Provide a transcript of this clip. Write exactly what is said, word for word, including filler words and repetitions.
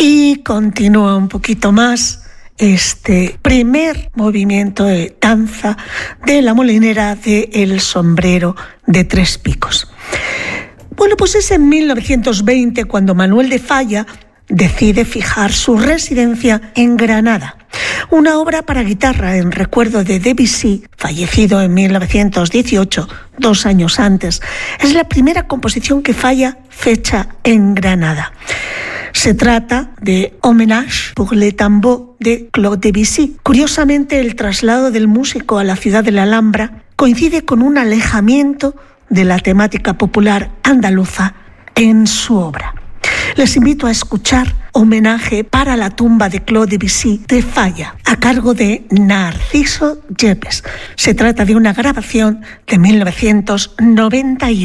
Y continúa un poquito más este primer movimiento de danza de La molinera de El sombrero de tres picos. Bueno, pues es en mil novecientos veinte cuando Manuel de Falla decide fijar su residencia en Granada. Una obra para guitarra en recuerdo de Debussy, fallecido en mil novecientos dieciocho, dos años antes, es la primera composición que Falla fecha en Granada. Se trata de Hommage pour les tambours de Claude Debussy. Curiosamente, el traslado del músico a la ciudad de la Alhambra coincide con un alejamiento de la temática popular andaluza en su obra. Les invito a escuchar Homenaje para la tumba de Claude Debussy de Falla, a cargo de Narciso Yepes. Se trata de una grabación de mil novecientos noventa y uno.